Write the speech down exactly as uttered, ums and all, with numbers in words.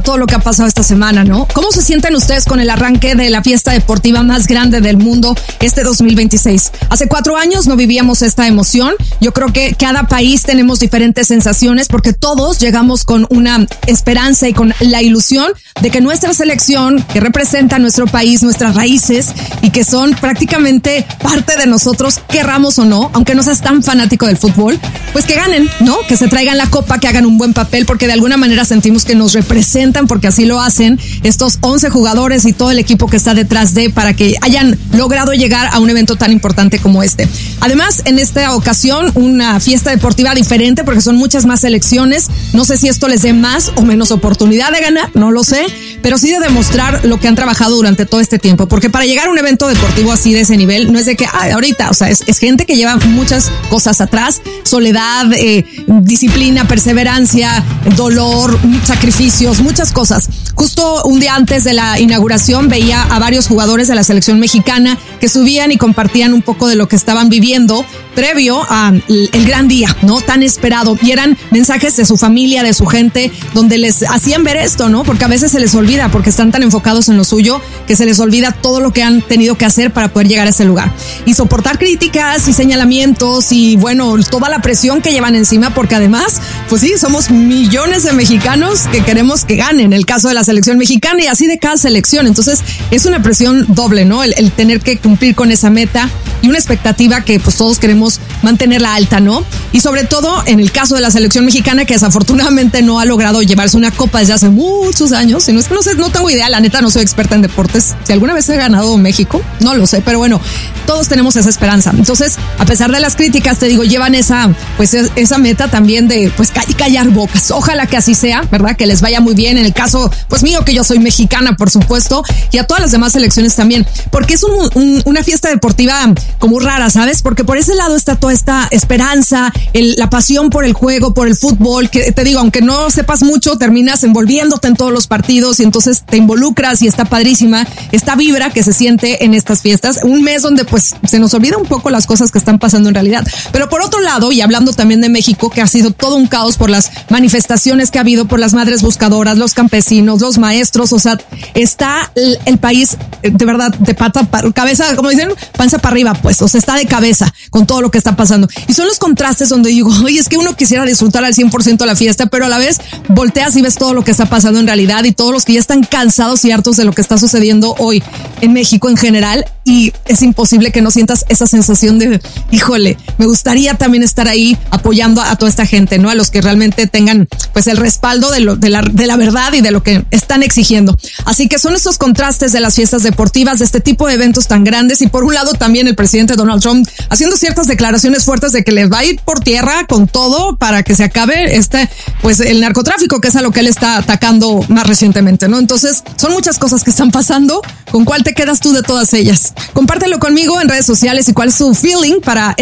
todo lo que ha pasado esta semana, ¿no? ¿Cómo se sienten ustedes con el arranque de la fiesta deportiva más grande del mundo este dos mil veintiséis? Hace cuatro años no vivíamos esta emoción. Yo creo que cada país tenemos diferentes sensaciones porque todos llegamos con una esperanza y con la ilusión de que nuestra selección, que representa a nuestro país, nuestras raíces y que son prácticamente parte de nosotros, querramos o no, aunque no seas tan fanático del fútbol, pues que ganen, ¿no? Que se traigan la copa, que hagan un buen papel, porque de alguna manera sentimos que nos representan, porque así lo hacen estos once jugadores y todo el equipo que está detrás de, para que hayan logrado llegar a un evento tan importante como este. Además, en esta ocasión, una fiesta deportiva diferente, porque son muchas más selecciones. No sé si esto les dé más o menos oportunidad de ganar, no lo sé, pero sí de demostrar lo que han trabajado durante todo este tiempo, porque para llegar a un evento deportivo así de ese nivel, no es de que ah, ahorita, o sea, es, es gente que lleva muchas cosas atrás, soledad, eh, disciplina, perseverancia, dolor, sacrificios, muchas cosas. Justo un día antes de la inauguración veía a varios jugadores de la selección mexicana que subían y compartían un poco de lo que estaban viviendo previo al gran día, ¿no? Tan esperado. Y eran mensajes de su familia, de su gente, donde les hacían ver esto, ¿no? Porque a veces se les olvida, porque están tan enfocados en lo suyo, que se les olvida todo lo que han tenido que hacer para poder llegar a ese lugar. Y soportar críticas y señalamientos y, bueno, toda la presión que llevan encima, porque además, pues sí, somos millones de mexicanos que queremos que ganen, el caso de la selección mexicana y así de cada selección. Entonces, es una presión doble, ¿no? El, el tener que cumplir con esa meta y una expectativa que pues todos queremos mantenerla alta, ¿no? Y sobre todo en el caso de la selección mexicana, que desafortunadamente no ha logrado llevarse una copa desde hace muchos años. Y no es que no sé, no tengo idea, la neta no soy experta en deportes. Si alguna vez he ganado México, no lo sé, pero bueno, todos tenemos esa esperanza. Entonces, a pesar de las críticas, te digo, llevan esa, pues esa meta también de pues callar bocas. Ojalá que así sea, ¿verdad? Que les vaya muy bien. En el caso, pues mío, que yo soy mexicana, por supuesto, y a todas las demás selecciones también, porque es un, un, una fiesta deportiva como rara, ¿sabes? Porque por ese lado está toda esta esperanza, el, la pasión por el juego, por el fútbol, que te digo, aunque no sepas mucho, terminas envolviéndote en todos los partidos y entonces te involucras y está padrísima esta vibra que se siente en estas fiestas. Un mes donde pues se nos olvida un poco las cosas que están pasando en realidad. Pero por otro lado, y hablando también de México, que ha sido todo un caos por las manifestaciones que ha habido, por las madres buscadoras, los campesinos, los maestros, o sea, está el, el país de verdad de pata, para, cabeza, como dicen, panza para arriba, pues, o sea, está de cabeza con todo lo que está pasando. Y son los contrastes donde digo, oye, es que uno quisiera disfrutar al cien por ciento la fiesta, pero a la vez volteas y ves todo lo que está pasando en realidad y todos los que ya están cansados y hartos de lo que está sucediendo hoy en México en general, y es imposible que no sientas esa sensación de, híjole, me gustaría también estar ahí apoyando a, a toda esta gente, ¿no? A los que realmente tengan pues el respaldo de, lo, de, la, de la verdad y de lo que están exigiendo. Así que son estos contrastes de las fiestas deportivas, de este tipo de eventos tan grandes, y por un lado también el presidente Donald Trump haciendo ciertas declaraciones fuertes de que les va a ir por tierra con todo para que se acabe este, pues el narcotráfico, que es a lo que él está atacando más recientemente, ¿no? Entonces, son muchas cosas que están pasando. ¿Con cuál te quedas tú de todas ellas? Compártelo conmigo en redes sociales y cuál es tu feeling para